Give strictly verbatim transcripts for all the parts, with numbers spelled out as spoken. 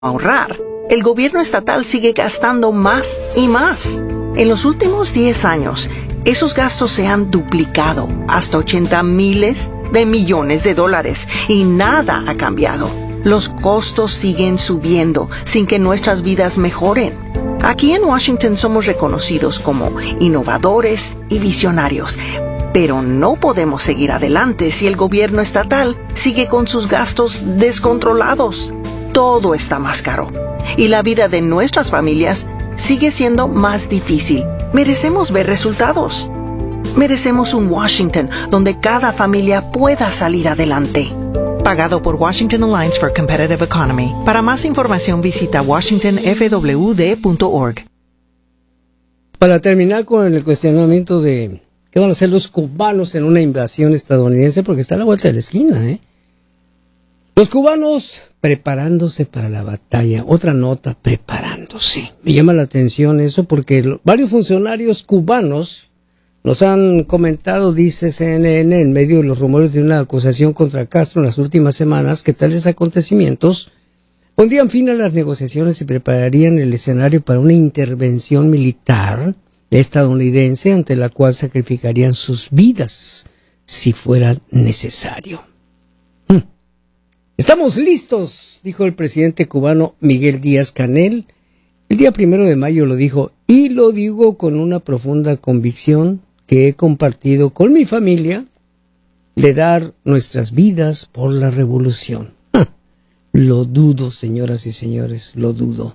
ahorrar, el gobierno estatal sigue gastando más y más. En los últimos diez años, esos gastos se han duplicado hasta ochenta miles de millones de dólares y nada ha cambiado. Los costos siguen subiendo sin que nuestras vidas mejoren. Aquí en Washington somos reconocidos como innovadores y visionarios, pero no podemos seguir adelante si el gobierno estatal sigue con sus gastos descontrolados. Todo está más caro y la vida de nuestras familias sigue siendo más difícil. Merecemos ver resultados. Merecemos un Washington donde cada familia pueda salir adelante. Pagado por Washington Alliance for Competitive Economy. Para más información visita washington f w d punto org. Para terminar con el cuestionamiento de qué van a hacer los cubanos en una invasión estadounidense, porque está a la vuelta de la esquina, ¿eh? Los cubanos preparándose para la batalla. Otra nota, preparándose. Me llama la atención eso porque lo, varios funcionarios cubanos nos han comentado, dice C N N, en medio de los rumores de una acusación contra Castro en las últimas semanas, que tales acontecimientos pondrían fin a las negociaciones y prepararían el escenario para una intervención militar estadounidense ante la cual sacrificarían sus vidas si fuera necesario. Hmm. Estamos listos, dijo el presidente cubano Miguel Díaz-Canel. El día primero de mayo lo dijo, y lo digo con una profunda convicción que he compartido con mi familia, de dar nuestras vidas por la revolución. ¡Ja! Lo dudo, señoras y señores, lo dudo.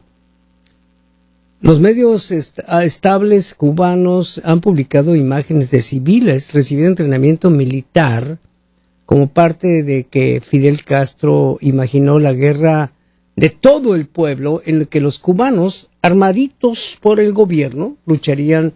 Los medios est- estables cubanos han publicado imágenes de civiles recibiendo entrenamiento militar como parte de que Fidel Castro imaginó la guerra de todo el pueblo en la que los cubanos, armaditos por el gobierno, lucharían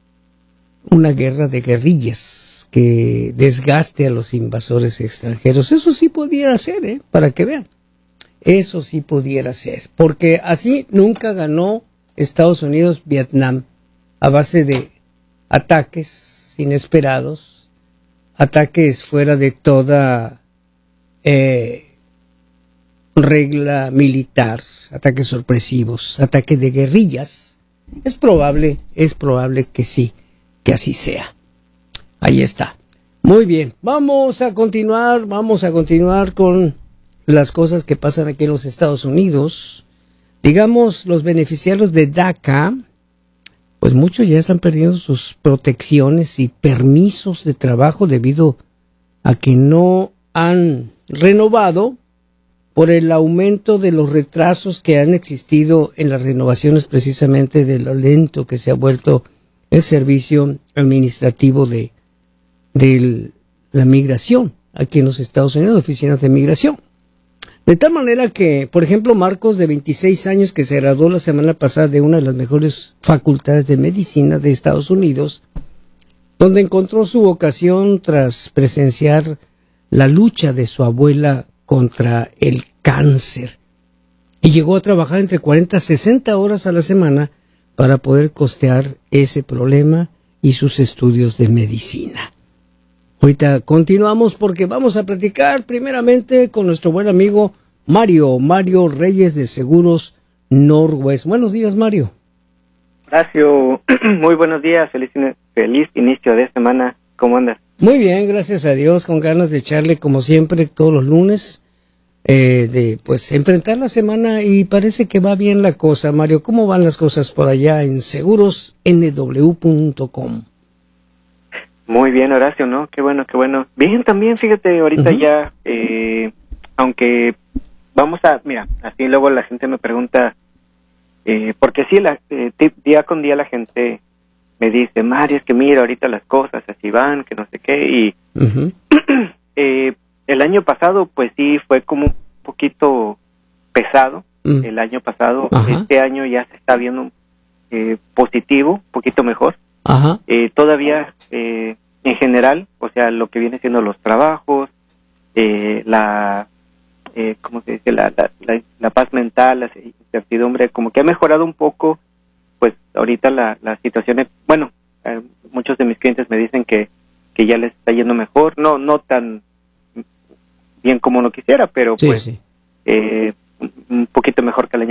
una guerra de guerrillas que desgaste a los invasores extranjeros. Eso sí pudiera ser, ¿eh? Para que vean. Eso sí pudiera ser. Porque así nunca ganó Estados Unidos Vietnam, a base de ataques inesperados, ataques fuera de toda eh, regla militar, ataques sorpresivos, ataques de guerrillas. Es probable, es probable que sí, que así sea. Ahí está. Muy bien, vamos a continuar, vamos a continuar con las cosas que pasan aquí en los Estados Unidos. Digamos, los beneficiarios de DACA, pues muchos ya están perdiendo sus protecciones y permisos de trabajo debido a que no han renovado por el aumento de los retrasos que han existido en las renovaciones, precisamente de lo lento que se ha vuelto el servicio administrativo de, de la migración aquí en los Estados Unidos, oficinas de migración. De tal manera que, por ejemplo, Marcos, de veintiséis años, que se graduó la semana pasada de una de las mejores facultades de medicina de Estados Unidos, donde encontró su vocación tras presenciar la lucha de su abuela contra el cáncer. Y llegó a trabajar entre cuarenta a sesenta horas a la semana para poder costear ese problema y sus estudios de medicina. Ahorita continuamos porque vamos a platicar primeramente con nuestro buen amigo Mario, Mario Reyes de Seguros Northwest. Buenos días, Mario. Horacio, muy buenos días, feliz, feliz inicio de semana, ¿cómo andas? Muy bien, gracias a Dios, con ganas de echarle como siempre todos los lunes, eh, de pues enfrentar la semana y parece que va bien la cosa. Mario, ¿cómo van las cosas por allá en seguros n w punto com? Muy bien, Horacio, ¿no? Qué bueno, qué bueno. Bien, también, fíjate, ahorita uh-huh. ya, eh, aunque vamos a, mira, así luego la gente me pregunta, eh, porque sí, la, eh, día con día la gente me dice, Mario, es que mira, ahorita las cosas así van, que no sé qué, y uh-huh. eh, el año pasado, pues sí, fue como un poquito pesado, uh-huh. el año pasado, uh-huh. este año ya se está viendo eh, positivo, un poquito mejor. Ajá. Eh, todavía eh, en general, o sea, lo que viene siendo los trabajos, eh, la, eh, ¿cómo se dice? La, la, la, la paz mental, la incertidumbre, como que ha mejorado un poco, pues ahorita la, la situación, es, bueno, eh, muchos de mis clientes me dicen que, que ya les está yendo mejor, no, no tan bien como uno quisiera, pero sí, pues sí. Eh, un poquito mejor que el año